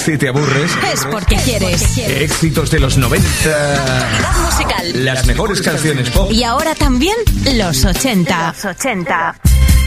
Si te aburres, es porque quieres. Éxitos de los 90. Calidad musical. Las mejores canciones pop. Y ahora también los 80. Los 80.